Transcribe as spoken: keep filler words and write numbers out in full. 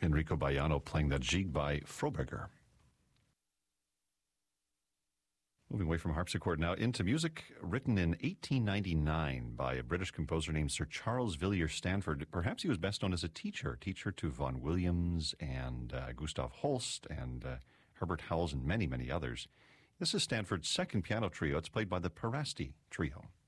Enrico Baiano playing that Gigue by Froberger. Moving away from harpsichord now into music written in eighteen ninety-nine by a British composer named Sir Charles Villiers Stanford. Perhaps he was best known as a teacher, teacher to Vaughan Williams and uh, Gustav Holst and uh, Herbert Howells and many, many others. This is Stanford's second piano trio. It's played by the Parasti Trio.